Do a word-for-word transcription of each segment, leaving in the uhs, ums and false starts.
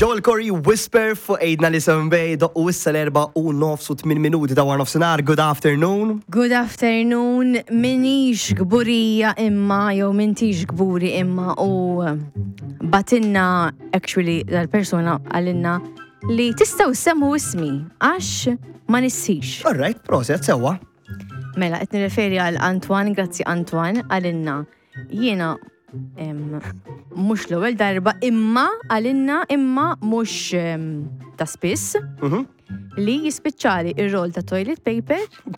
Joel Corey Whisper fuq ejdna li sembej doqqu issa l-erba u nofs u tmien minuti ta' war nofsinhar. Good afternoon. Good afternoon. Minix gburija imma jew mintix gburi imma u batinna actually dal-persuna għalinna li tistgħu semmu ismi għax ma nissix. All right, proset sewwa. Mela qed nirreferi għal Antoine, grazzi Antoine, għalinna jiena mux l-ewwel darba imma għalinna imma mux ta' spiss li jispiċċali ir-roll ta' toilet paper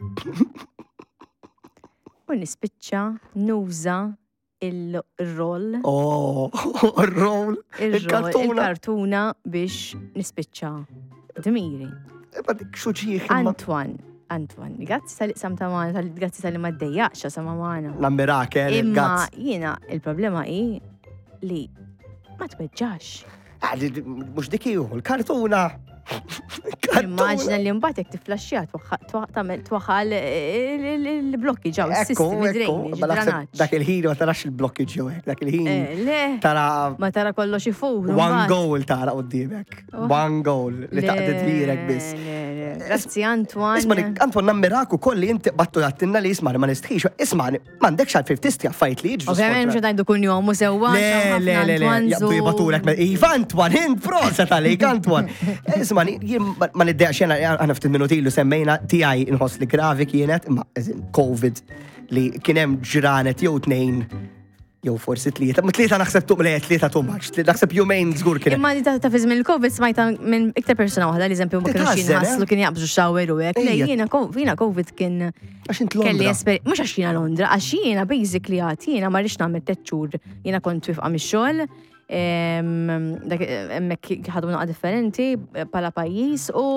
u nispiċċa nuża il-roll. Oh, il-roll. Il-kartuna biex nispiċċa dmiri. Antoine. Antoine, grazzi tal-iqsam ta' maħna, grazzi tal-li ma d-dejjaqxa sa' maħna. Nammirakel, imma jiena il-problema hi li ma tbeġġax. Mux dikiju, l-kartuna. Immaġna li mbagħad jekk tiflaxxija twaħħal il-blokki ġew is-sistemi drejni, ġranat. Dak il-ħin ma tarax il-blokki ġew hekk, dak il-ħin. Tara ma tara kollox ifur. One goal tara qudiemek. One goal li taqdet lilek biss. Grazzi Antoine. Isma' Antoine nammiraku kolli inti battu jagħtinna li isma' ma nistħix. Isma' m'għandekx għalfejn tisti affajt li jiġu. Ovvjament mhux ngħidu kull jum u sewwa. Le, le, le, le, jaqbdu jibatulek. Iva Antoine, int proset għalik Antoine. Isma' jien ma niddeqx jena għana ftit minuti ilu semmejna tiegħi inħoss li gravi kienet imma Covid li kien hemm ġranet jew tnejn jew forsi tlieta, ma tlieta naħseb tuq lejt tlieta too much, naħseb jumejn żgur kien. Imma ta' ta' fiż mill-Covid smajta minn iktar persuna waħda li eżempju ma kienux jinħasslu kien jaqbżu xawer u hekk. Le jiena jiena Covid kien għax int Londra. Kelli mhux għax jiena Londra, għax jiena basically għad jiena ma rridx nagħmel tliet xhur. Jiena kont wifqa mix-xogħol. Emmek ħadu naqa differenti pala pajis u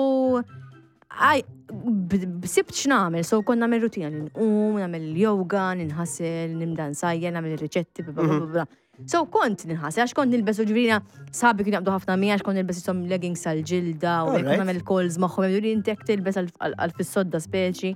sibt x'namel, so konna namel rutina n-um, namel yoga, ninħasil, nimdan sajja, namel riċetti, so kont ninħasil, għax kont nilbesu ġvirina sabi kien jaqbdu ħafna mija, għax kont nilbesu som leggings għal-ġilda u kont namel calls maħħu, għu intek tilbes għal-fissodda speċi.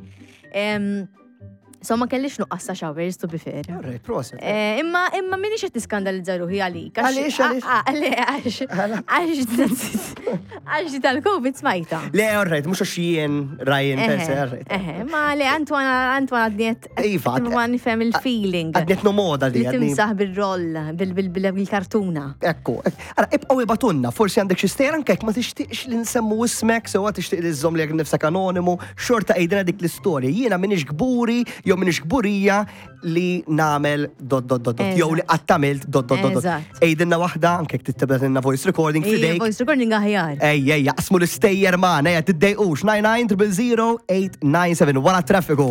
So ma kellix nuqqassa xawers to be fair. Alright, proset. Imma imma minix qed niskandalizza ruħi għalik. Għaliex għaliex? Għax għax tal-Covid smajta. Le, alright, mhux għax jien rajin perse, alright. Eħe, ma le Antoine Antoine għadniet Iva, ma nifhem il-feeling. Għadniet no moda di. Timsaħ bil-roll, bil-kartuna. Ekku. Ara, ibqgħu ibatunna, forsi għandek xi stejjer anke ma tixtieqx li nsemmu ismek sewwa tixtieq li żżomm li nifsek anonimu, xorta qegħdilna dik l-istorja. Jiena minix gburi jew minix gburija li namel dot dot dot dot jew li qattamilt dot dot dot dot. Ejdinna waħda anke tittebedilna voice recording fidejk. Voice recording aħjar. Ej, ej, jaqsmu l-istejjer magħna, ja tiddejqux nine nine zero zero eight nine seven wara traffiku.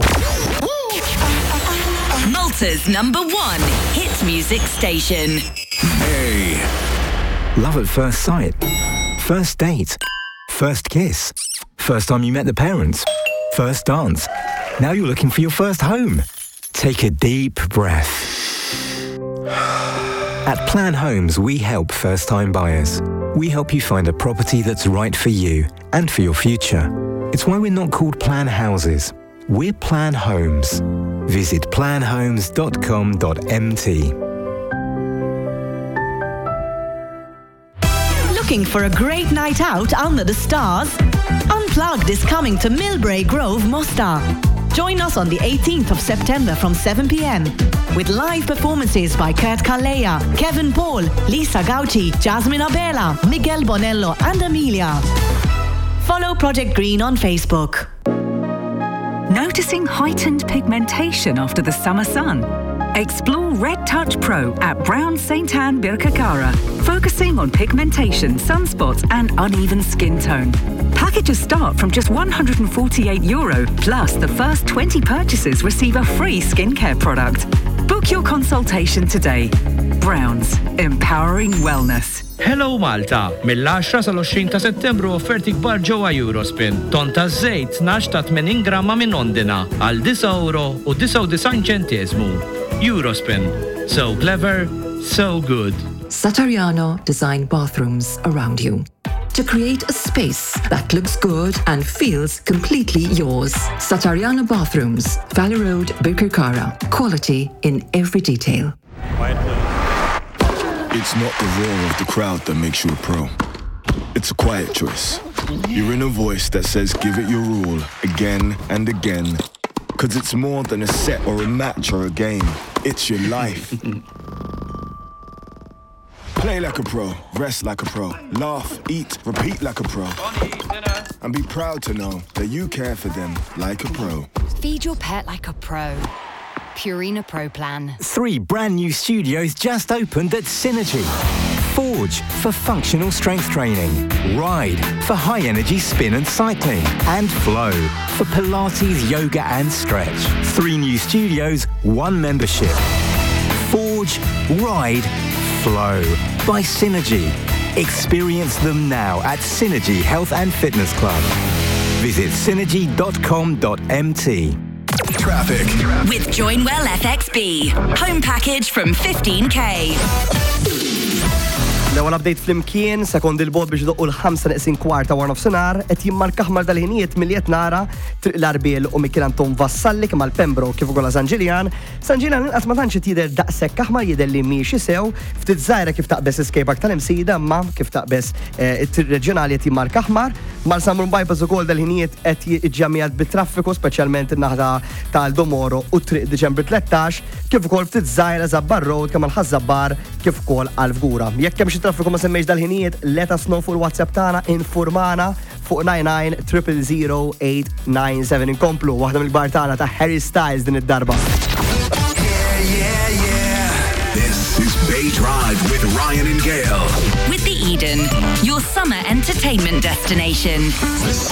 Malta's number one hit music station. Hey. Love at first sight. First date. First kiss. First time you met the parents. First dance. Now you're looking for your first home. Take a deep breath. At Plan Homes, we help first-time buyers. We help you find a property that's right for you and for your future. It's why we're not called Plan Houses. We're Plan Homes. Visit plan homes dot com dot m t. Looking for a great night out under the stars? Unplugged is coming to Millbrae Grove, Mostar. Join us on the eighteenth of September from seven p.m. with live performances by Kurt Kalea, Kevin Paul, Lisa Gauci, Jasmine Abela, Miguel Bonello and Amelia. Follow Project Green on Facebook. Noticing heightened pigmentation after the summer sun? Explore Red Touch Pro at Brown Saint Anne Birkirkara, focusing on pigmentation, sunspots and uneven skin tone. Packages start from just one hundred forty-eight euro, plus the first twenty purchases receive a free skincare product. Book your consultation today. Browns, empowering wellness. Hello Malta! mill-għaxra sal-għoxrin ta' Settembru offerti kbar ġewwa Eurospin. Ton ta' żejt tnax ta' tmenin gramma minn Ondina għal disa euro u disa u design ċentiesmu. Eurospin. So clever, so good. Satariano design bathrooms around you to create a space that looks good and feels completely yours. Satariano Bathrooms, Valley Road, Birkirkara. Quality in every detail. It's not the roar of the crowd that makes you a pro. It's a quiet choice. You're in a voice that says give it your all, again and again. Cause it's more than a set or a match or a game. It's your life. Play like a pro, rest like a pro, laugh, eat, repeat like a pro. And be proud to know that you care for them like a pro. Feed your pet like a pro. Purina Pro Plan. Three brand new studios just opened at Synergy. Forge for functional strength training, Ride for high energy spin and cycling, and Flow for Pilates, yoga and stretch. Three new studios, one membership. Forge, Ride, Flow by Synergy. Experience them now at Synergy Health and Fitness Club. Visit synergy dot com dot m t. Traffic. With Joinwell F X B. Home package from fifteen K. L-ewwel update flimkien, sekond il-bod biex doqqu l-ħamsa neqsin kwarta war nofsinhar, qed jimmarka ħmar dal-ħinijiet milli qed nara triq l-Arbiel u Mikkel Anton Vassalli kemm għall-Pembroke kif ukoll San Ġiljan. San Ġiljan inqas ma tantx jidher daqshekk aħmar jidher li mhix isew, ftit żgħira kif taqbes iskejbak tal-imsida, ma kif taqbes it-triq reġjonali qed jimmarka aħmar. Mal-Samrun bypass ukoll dal-ħinijiet qed jiġġammijat bit-traffiku, speċjalment in-naħa tal-Domoro u triq Diċembru tlettax, kif ukoll ftit żgħira Żabbar Road kemm għall-Ħażabbar kif ukoll għall-Fgura. Jekk hemm xi traffiku ma semmejx dal-ħinijiet, let us know fuq il-WhatsApp tagħna, infurmana fuq nine nine zero zero zero eight nine seven. Inkomplu waħda mill-kbar tagħna ta' Harry Styles din id-darba. Yeah, yeah, yeah. This is Bay Drive with Ryan and Gail. With the Eden, your summer entertainment destination.